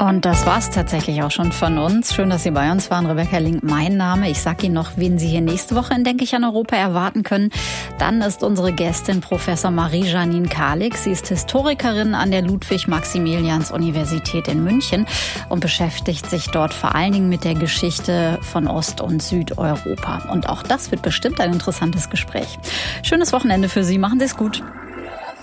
Und das war's tatsächlich auch schon von uns. Schön, dass Sie bei uns waren. Rebecca Link, mein Name. Ich sag Ihnen noch, wen Sie hier nächste Woche in Denke ich an Europa erwarten können. Dann ist unsere Gästin Professor Marie-Janine Kalik. Sie ist Historikerin an der Ludwig-Maximilians-Universität in München und beschäftigt sich dort vor allen Dingen mit der Geschichte von Ost- und Südeuropa. Und auch das wird bestimmt ein interessantes Gespräch. Schönes Wochenende für Sie. Machen Sie es gut.